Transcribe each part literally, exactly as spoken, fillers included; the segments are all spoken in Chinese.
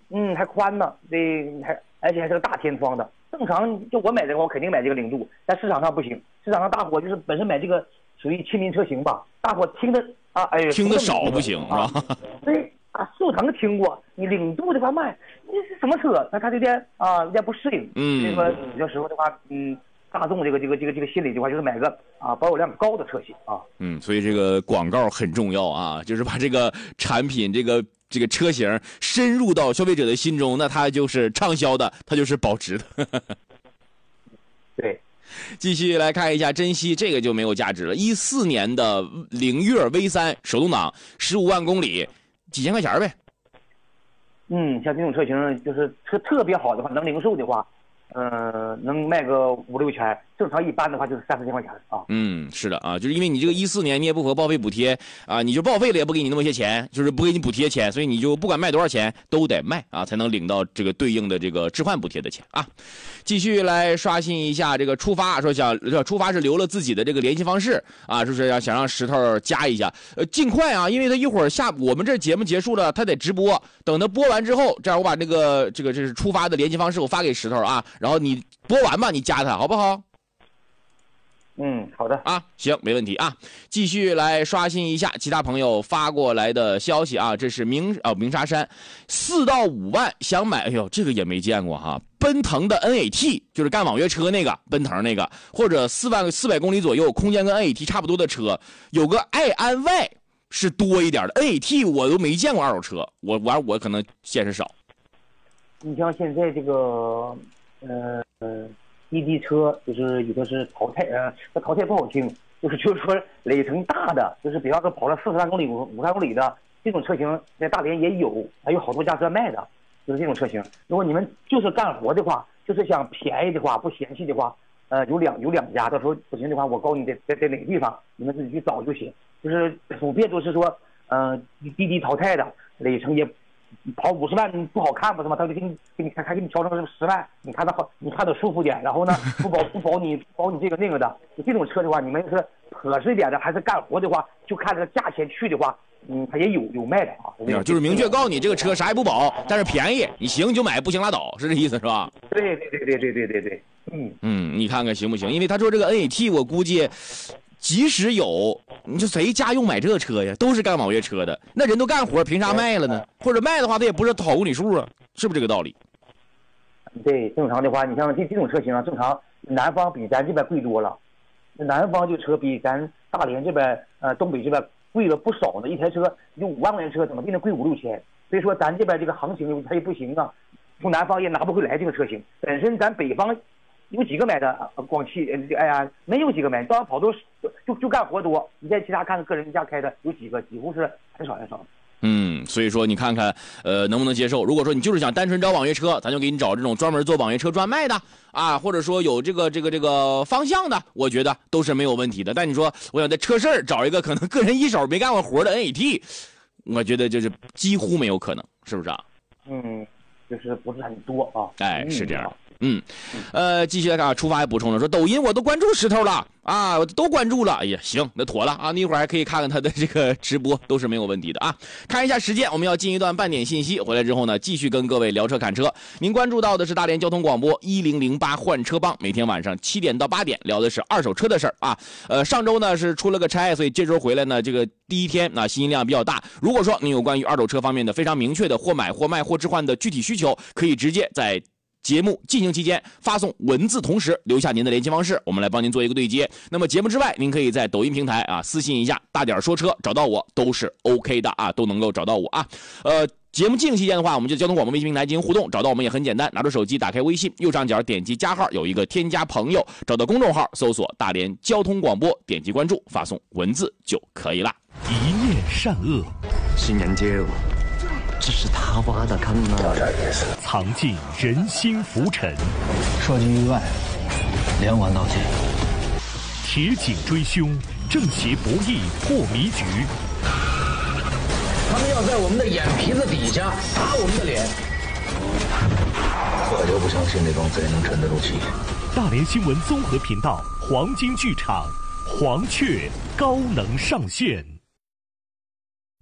嗯，还宽呢，这还而且还是个大天窗的。正常就我买这个，我肯定买这个零度，但市场上不行。市场上大伙就是本身买这个属于亲民车型吧，大伙听的啊，哎， 听的少不行是吧？ 对啊，速腾听过，你零度的话卖，你是什么车？那他有点啊，有点不适应。 嗯， 所以说有时候的话，嗯。大众这个这个这个这个心理的话，就是买个啊保有量高的车型啊。 嗯，所以这个广告很重要啊，就是把这个产品这个这个车型深入到消费者的心中，那它就是畅销的，它就是保值的。 对， 继续来看一下珍惜，这个就没有价值了。一四年的凌越 V 三手动挡，十五万公里，几千块钱呗。 嗯，像这种车型，就是车特别好的话，能零售的话。呃，能卖个五六千，正常一般的话就是三四千块钱啊。 嗯，是的啊，就是因为你这个一四年你也不合报废补贴啊，你就报废了也不给你那么些钱，就是不给你补贴钱，所以你就不管卖多少钱都得卖啊，才能领到这个对应的这个置换补贴的钱啊。继续来刷新一下这个出发，说想出发是留了自己的这个联系方式啊，就是要想让石头加一下，呃，尽快啊，因为他一会儿下我们这节目结束了，他得直播，等他播完之后，这样我把这个这个这是出发的联系方式我发给石头啊。然后你播完吧，你加他好不好？ 嗯，好的啊，行，没问题啊。继续来刷新一下其他朋友发过来的消息啊，这是明啊鸣沙山，四到五万想买，哎呦，这个也没见过哈。奔腾的 N A T 就是干网约车那个，奔腾那个，或者四万四百公里左右，空间跟 N A T 差不多的车，有个爱安 Y 是多一点的 ，N A T 我都没见过二手车，我玩我可能见识少。 你像现在这个。呃呃，滴滴车就是有的是淘汰，呃，这淘汰不好听，就是就是说里程大的，就是比方说跑了四十万公里、五五万公里的这种车型，在大连也有，还有好多家在卖的，就是这种车型。如果你们就是干活的话，就是想便宜的话，不嫌弃的话，呃，有两有两家，到时候不行的话，我告诉你在在在哪个地方，你们自己去找就行。就是普遍都是说，呃，滴滴淘汰的里程也。跑五十万不好看不是吗？他就给你给你看，还给你调成十万，你看的好，你看的舒服点。然后呢，不保不保你保你这个那个的。这种车的话，你们是合适一点的，还是干活的话，就看这个价钱去的话，嗯，它也有有卖的啊。 就是明确告诉你这个车啥也不保，但是便宜，你行就买，不行拉倒，是这意思是吧？ 对对对对对对对对，嗯嗯，你看看行不行？因为他说这个 N A T 我估计。即使有，你说谁家用买这车呀？都是干网约车的，那人都干活，凭啥卖了呢？或者卖的话，他也不是好公里数啊，是不是这个道理？ 对，正常的话，你像这这种车型啊，正常南方比咱这边贵多了，南方这车比咱大连这边、呃东北这边贵了不少呢。一台车就五万块钱车，怎么变得贵五六千？所以说咱这边这个行情它也不行啊，从南方也拿不回来这个车型。本身咱北方。有几个买的广汽？哎呀，没有几个买，当然跑多就就干活多。你在其他看个人家开的有几个，几乎是很少很少。 嗯，所以说你看看，呃，能不能接受？如果说你就是想单纯找网约车，咱就给你找这种专门做网约车专卖的啊，或者说有这个这个这个方向的，我觉得都是没有问题的。但你说我想在车市找一个可能个人一手没干过活的 N A T， 我觉得就是几乎没有可能，是不是啊？ 嗯，就是不是很多啊。 哎，是这样。嗯，呃，继续来看啊，出发还补充了说，抖音我都关注石头了啊，我都关注了。哎呀，行，那妥了啊，那一会儿还可以看看他的这个直播，都是没有问题的啊。看一下时间，我们要进一段半点信息，回来之后呢，继续跟各位聊车看车。您关注到的是大连交通广播一零零八换车帮，每天晚上七点到八点聊的是二手车的事儿啊。呃，上周呢是出了个差，所以这周回来呢，这个第一天啊，信息量比较大。如果说您有关于二手车方面的非常明确的或买或卖或置换的具体需求，可以直接在节目进行期间发送文字，同时留下您的联系方式，我们来帮您做一个对接。那么节目之外，您可以在抖音平台啊私信一下大点说车，找到我都是 OK 的啊，都能够找到我啊。呃，节目进行期间的话，我们就交通广播微信平台进行互动，找到我们也很简单，拿出手机打开微信，右上角点击加号，有一个添加朋友，找到公众号搜索大连交通广播，点击关注，发送文字就可以了。 一念善恶， 新人接我。这是他挖的坑啊！ 藏进人心浮沉， 涉及意外，连环盗窃， 铁颈追凶，正邪博弈破迷局。 他们要在我们的眼皮子底下打我们的脸， 我就不相信那帮贼能沉得住气。 大连新闻综合频道黄金剧场，黄雀高能上线。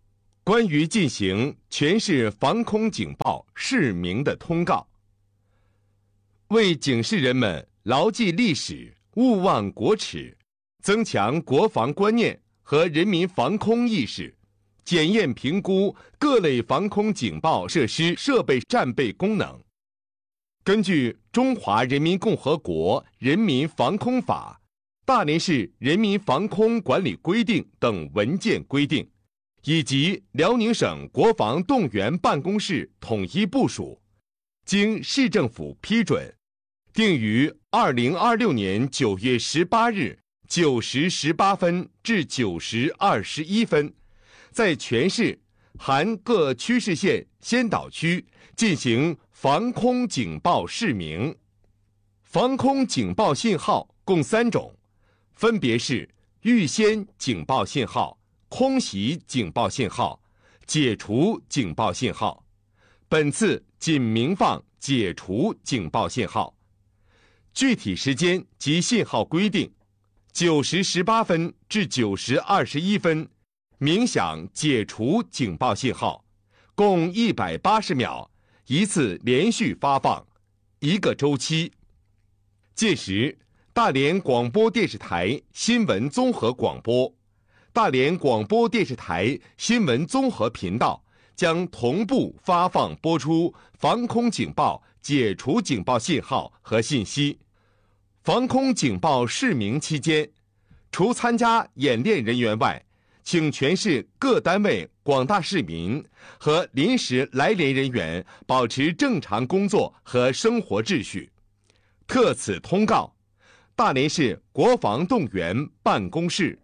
关于进行全市防空警报示明的通告，为警示人们牢记历史，勿忘国耻，增强国防观念和人民防空意识，检验评估各类防空警报设施设备战备功能。根据《中华人民共和国人民防空法》、大连市人民防空管理规定等文件规定，以及辽宁省国防动员办公室统一部署，经市政府批准，定于二零二六年九月十八日九时十八分至九时二十一分，在全市含各区市县先导区进行防空警报示明。防空警报信号共三种，分别是预先警报信号、空袭警报信号、解除警报信号。本次仅鸣放解除警报信号。具体时间及信号规定：九时十八分至九时二十一分，鸣响解除警报信号，共一百八十秒，一次连续发放，一个周期。届时，大连广播电视台新闻综合广播、大连广播电视台新闻综合频道将同步发放播出防空警报解除警报信号和信息。防空警报示明期间，除参加演练人员外，请全市各单位广大市民和临时来联人员保持正常工作和生活秩序。特此通告，大连市国防动员办公室。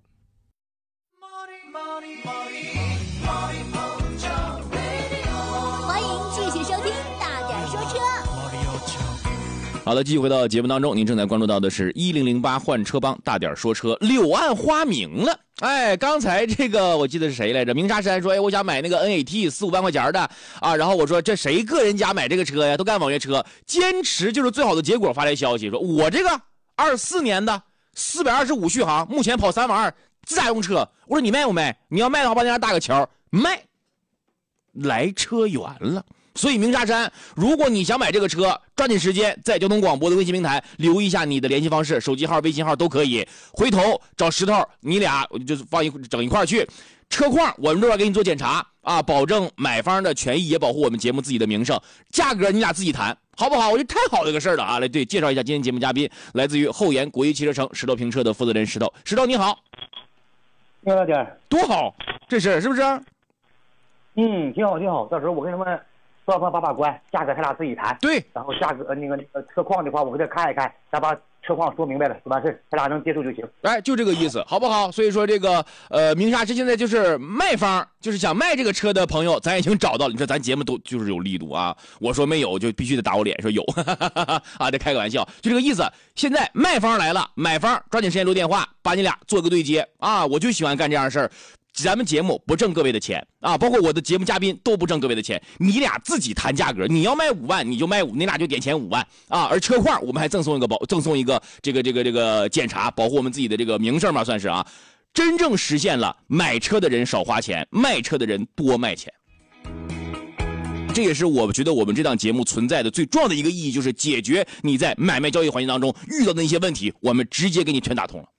欢迎继续收听大点说车。 好的，继续回到节目当中，您正在关注到的是一零零八换车帮大点说车柳暗花明了。哎，刚才这个我记得是谁来着？鸣沙山说，哎，我想买那个 N A T 四五万块钱的啊，然后我说这谁个人家买这个车呀？都干网约车，坚持就是最好的结果。发来消息说，我这个二四年的四百二十五续航，目前跑三万二，自家用车。我说你卖不卖？你要卖的话，帮人家搭个桥，卖。来车源了。所以鸣沙山，如果你想买这个车，抓紧时间在交通广播的微信平台留意一下你的联系方式，手机号、微信号都可以。回头找石头，你俩就放一整一块去。车况我们这边给你做检查啊，保证买方的权益，也保护我们节目自己的名声。价格你俩自己谈，好不好？我觉得太好的一个事儿了啊！来，对，介绍一下今天节目嘉宾，来自于后沿国际汽车城石头评车的负责人石头。石头你好。 你好，点多好，这事是不是？ 嗯，挺好挺好。到时候我跟他们双方把把关，价格他俩自己谈。 对， 然后价格那个那个车况的话，我给他看一看，咱把车况说明白了，就完事，他俩能接受就行。 哎，就这个意思，好不好？所以说这个呃，鸣沙这现在就是卖方，就是想卖这个车的朋友，咱已经找到了。你说咱节目都就是有力度啊，我说没有就必须得打我脸，说有啊，这开个玩笑，就这个意思。现在卖方来了，买方抓紧时间留电话，把你俩做个对接啊！我就喜欢干这样的事儿。咱们节目不挣各位的钱啊，包括我的节目嘉宾都不挣各位的钱，你俩自己谈价格，你要卖五万你就卖五，你俩就点钱五万啊。而车况我们还赠送一个保，赠送一个这个这个这个检查，保护我们自己的这个名声嘛，算是啊。真正实现了买车的人少花钱，卖车的人多卖钱。这也是我觉得我们这档节目存在的最重要的一个意义，就是解决你在买卖交易环节当中遇到的那些问题，我们直接给你全打通了。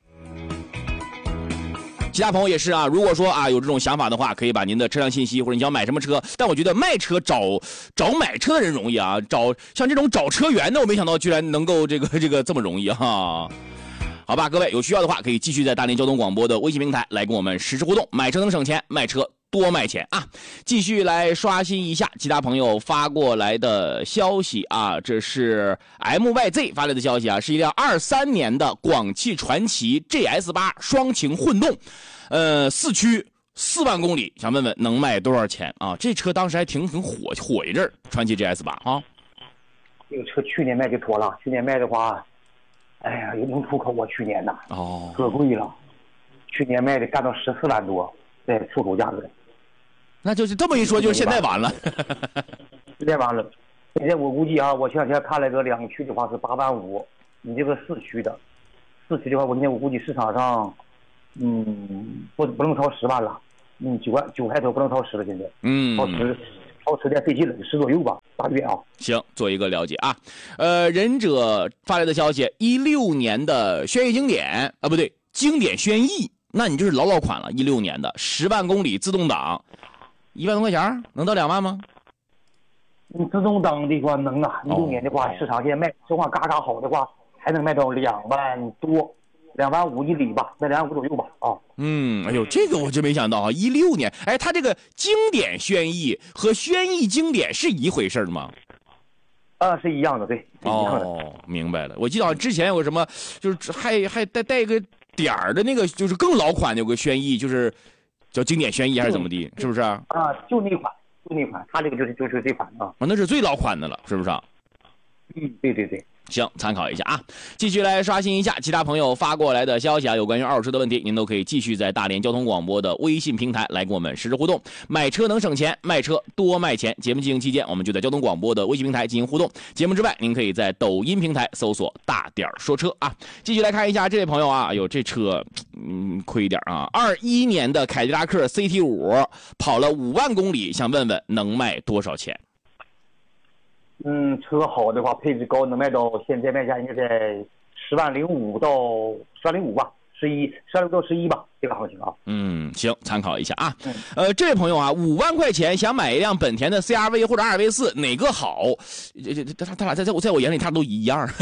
其他朋友也是啊，如果说啊有这种想法的话，可以把您的车辆信息或者你想买什么车，但我觉得卖车找找买车的人容易啊，找像这种找车源的，我没想到居然能够这个这个这么容易哈。好吧，各位有需要的话，可以继续在大连交通广播的微信平台来跟我们实时互动，买车能省钱，卖车多卖钱啊！继续来刷新一下其他朋友发过来的消息啊，这是 M Y Z 发来的消息啊，是一辆二三年的广汽传祺 G S 八 双擎混动，呃，四驱四万公里，想问问能卖多少钱啊？这车当时还挺挺火火一阵儿，传祺 G S 八 啊。 这个车去年卖就脱了，去年卖的话，哎呀，也能出口啊，去年呐， 哦， 可贵了，去年卖的干到十四万多，对，出口价格。 那就是这么一说，就是现在完了。 现在完了，现在我估计啊，我前两天看了个两驱的话是八万五，你这个四驱的，四驱的话，我现在我估计市场上，嗯，不不能超十万了， 嗯，九万九开头，不能超十了，现在。 嗯， 超十，超十点费劲了，十左右吧，大约啊。 行，做一个了解啊。呃，忍者发来的消息，一六年的轩逸经典啊，不对，经典轩逸，那你就是老老款了，一六年的十万公里自动挡，一万多块钱，能到两万吗？ 嗯，自动挡的话能啊，一六年的话， 哦、 市场现在卖，说话嘎嘎好的话，还能卖到两万多，两万五一里吧，卖两万五左右吧啊。 嗯，哎呦，这个我真没想到啊！一六年，哎，它这个经典轩逸和轩逸经典是一回事吗？ 啊，是一样的，对，是一样的。 哦，明白了。我记得好像之前有个什么，就是还还带带个点儿的那个，就是更老款的有个轩逸，就是叫经典轩逸还是怎么的，是不是啊？ 啊，就那款，就那款，它这个就是就是这款啊。 啊，那是最老款的了，是不是啊？ 嗯，对对对。 行，参考一下啊。继续来刷新一下其他朋友发过来的消息啊，有关于二手车的问题，您都可以继续在大连交通广播的微信平台来跟我们实时互动。买车能省钱，卖车多卖钱。节目进行期间，我们就在交通广播的微信平台进行互动。节目之外，您可以在抖音平台搜索“大点说车”啊。继续来看一下这位朋友啊，有这车，嗯，亏一点啊。二一年的凯迪拉克 C T 五跑了五万公里，想问问能卖多少钱？ 嗯，车好的话，配置高，能卖到现在卖价应该在十万零五到十万零五吧，十一十万六到十一吧，这个行情啊。 嗯，行，参考一下啊。嗯、呃，这位朋友啊，五万块钱想买一辆本田的 C R V 或者 R V 四，哪个好？这这他他俩在在我在我眼里他都一样。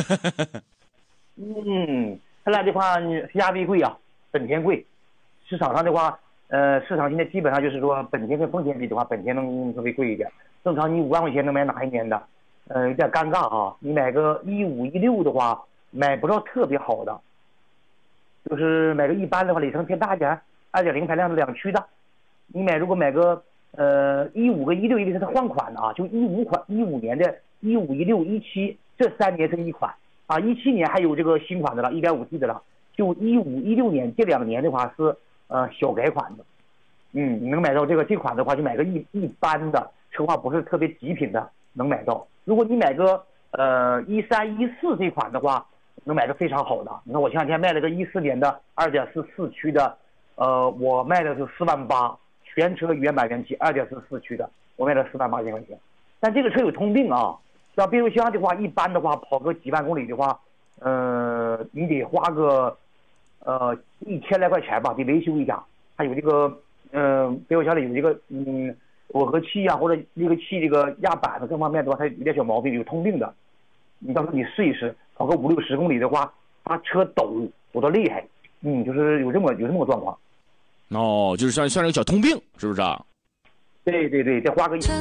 嗯，他俩的话 ，C R V 贵啊，本田贵。市场上的话，呃，市场现在基本上就是说，本田跟丰田比的话，本田能稍微贵一点。正常你五万块钱能买哪一年的？呃，有点尴尬啊！你买个一五一六的话，买不着特别好的，就是买个一般的话，里程偏大一点，二点零排量的两驱的。你买如果买个呃一五跟一六，因为是它换款的啊，就一五款一五年的一五一六一七这三年是一款啊，一七年还有这个新款的了，一点五 T 的了，就一五一六年这两年的话是呃小改款的。嗯，你能买到这个这款的话，就买个一一般的车话不是特别极品的，能买到。如果你买个呃一三一四这款的话，能买个非常好的。你看我前两天卖了个一四年的二点四四驱的，呃，我卖的是四万八，全车原版原漆，二点四四驱的，我卖了四万八千块钱。但这个车有通病啊，像变速箱的话，一般的话跑个几万公里的话，呃，你得花个呃一千来块钱吧，得维修一下。还有这个呃变速箱里有这个嗯。耦合器啊，或者那个气这个压板的各方面的话，它有点小毛病，有通病的。你到时候你试一试，跑个五六十公里的话，它车抖抖得厉害。嗯，就是有这么有这么个状况。 哦，就是算算是个小通病，是不是啊？ 对对对，再花个。